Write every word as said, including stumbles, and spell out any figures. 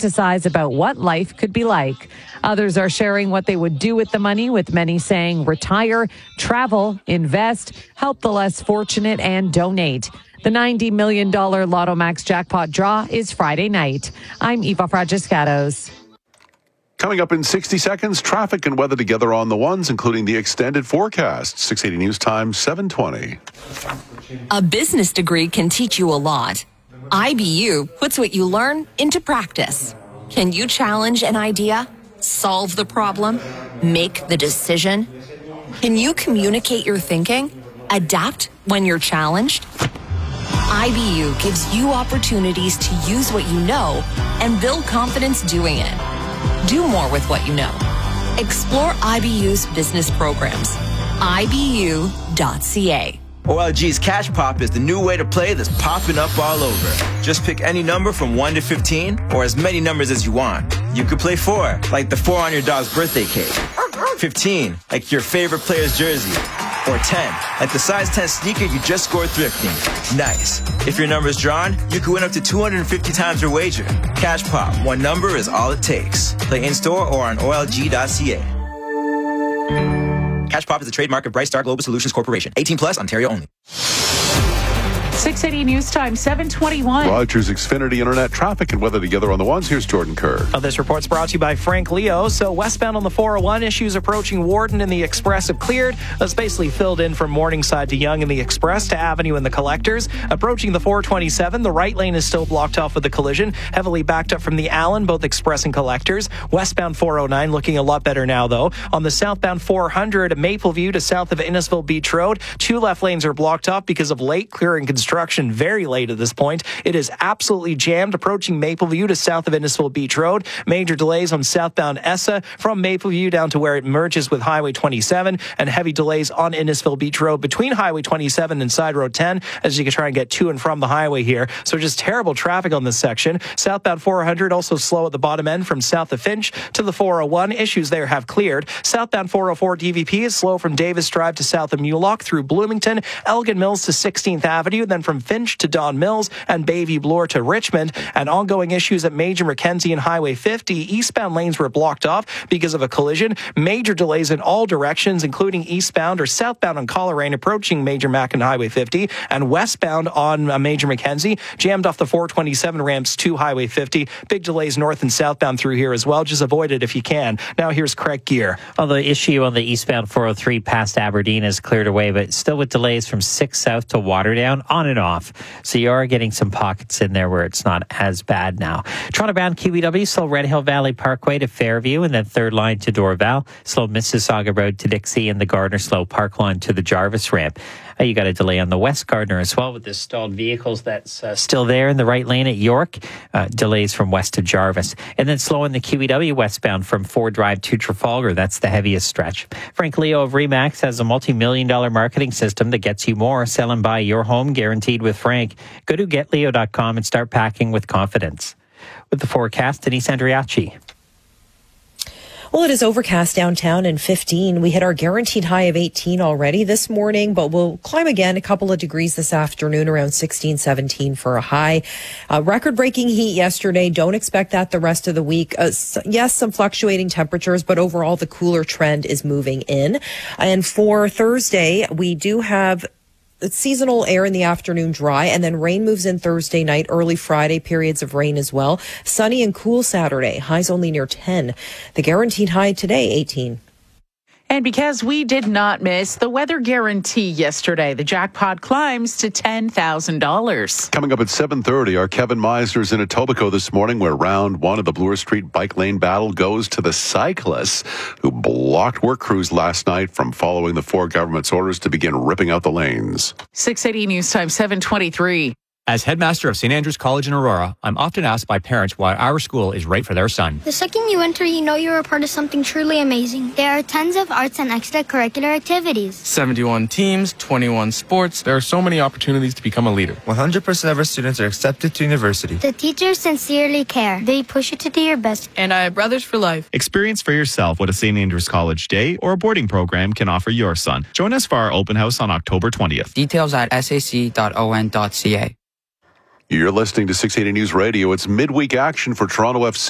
fantasize about what life could be like. Others are sharing what they would do with the money, with many saying retire, travel, invest, help the less fortunate, and donate. The ninety million dollars Lotto Max jackpot draw is Friday night. I'm Eva Fragiscatos. Coming up in sixty seconds, traffic and weather together on the ones, including the extended forecast. six eighty News Time, seven twenty. A business degree can teach you a lot. I B U puts what you learn into practice. Can you challenge an idea? Solve the problem? Make the decision? Can you communicate your thinking? Adapt when you're challenged? I B U gives you opportunities to use what you know and build confidence doing it. Do more with what you know. Explore I B U's business programs. I B U dot C A. O L G's Cash Pop is the new way to play that's popping up all over. Just pick any number from one to fifteen, or as many numbers as you want. You could play four, like the four on your dog's birthday cake. fifteen, like your favorite player's jersey. Or ten, like the size ten sneaker you just scored thrifting. Nice. If your number's drawn, you could win up to two hundred fifty times your wager. Cash Pop, one number is all it takes. Play in-store or on O L G dot C A. Cash Pop is a trademark of Bright Star Global Solutions Corporation. eighteen plus, Ontario only. six eighty News Time, seven twenty-one. Rogers Xfinity Internet traffic and weather together on the ones. Here's Jordan Kerr. Uh, this report's brought to you by Frank Leo. So westbound on the four oh one, issues approaching Warden and the Express have cleared. That's basically filled in from Morningside to Yonge and the Express to Avenue and the Collectors. Approaching the four twenty-seven, the right lane is still blocked off with the collision. Heavily backed up from the Allen, both Express and Collectors. Westbound four oh nine looking a lot better now, though. On the southbound four hundred, Mapleview to south of Innisfil Beach Road, two left lanes are blocked off because of late clearing construction very late at this point. It is absolutely jammed approaching Mapleview to south of Innisfil Beach Road. Major delays on southbound Essa from Mapleview down to where it merges with Highway twenty-seven, and heavy delays on Innisfil Beach Road between Highway twenty-seven and Side Road ten as you can try and get to and from the highway here. So just terrible traffic on this section. Southbound four hundred also slow at the bottom end from south of Finch to the four oh one. Issues there have cleared. Southbound four oh four D V P is slow from Davis Drive to south of Mulock through Bloomington, Elgin Mills to sixteenth Avenue, then from Finch to Don Mills and Bayview Bloor to Richmond, and ongoing issues at Major Mackenzie and Highway fifty. Eastbound lanes were blocked off because of a collision. Major delays in all directions, including eastbound or southbound on Coleraine approaching Major Mac and Highway fifty, and westbound on uh, Major Mackenzie, jammed off the four twenty-seven ramps to Highway fifty. Big delays north and southbound through here as well. Just avoid it if you can. Now here's Craig Gear. Well, the issue on the eastbound four oh three past Aberdeen is cleared away, but still with delays from six south to Waterdown, on and off. So you are getting some pockets in there where it's not as bad now. Toronto-bound Q E W, slow Red Hill Valley Parkway to Fairview, and then third line to Dorval. Slow Mississauga Road to Dixie, and the Gardner slow Park line to the Jarvis ramp. Uh, you got a delay on the West Gardner as well with the stalled vehicles that's uh, still there in the right lane at York. Uh, delays from west to Jarvis. And then slow in the Q E W westbound from Ford Drive to Trafalgar. That's the heaviest stretch. Frank Leo of Remax has a multi-million dollar marketing system that gets you more. Sell and buy your home guaranteed with Frank. Go to get leo dot com and start packing with confidence. With the forecast, Denise Andriachi. Well, it is overcast downtown and fifteen. We hit our guaranteed high of eighteen already this morning, but we'll climb again a couple of degrees this afternoon, around sixteen, seventeen for a high. Uh, record-breaking heat yesterday. Don't expect that the rest of the week. Uh, yes, some fluctuating temperatures, but overall the cooler trend is moving in. And for Thursday, we do have It's seasonal air in the afternoon, dry, and then rain moves in Thursday night, early Friday, periods of rain as well. Sunny and cool Saturday, highs only near ten. The guaranteed high today, eighteen. And because we did not miss the weather guarantee yesterday, the jackpot climbs to ten thousand dollars. Coming up at seven thirty, our Kevin Meisner's in Etobicoke this morning, where round one of the Bloor Street bike lane battle goes to the cyclists who blocked work crews last night from following the Ford government's orders to begin ripping out the lanes. six eighty News Time, seven twenty-three. As headmaster of Saint Andrews College in Aurora, I'm often asked by parents why our school is right for their son. The second you enter, you know you're a part of something truly amazing. There are tons of arts and extracurricular activities. seventy-one teams, twenty-one sports. There are so many opportunities to become a leader. one hundred percent of our students are accepted to university. The teachers sincerely care. They push you to do your best. And I have brothers for life. Experience for yourself what a Saint Andrews College day or a boarding program can offer your son. Join us for our open house on October twentieth. Details at s a c dot o n dot c a. You're listening to six eighty News Radio. It's midweek action for Toronto F C.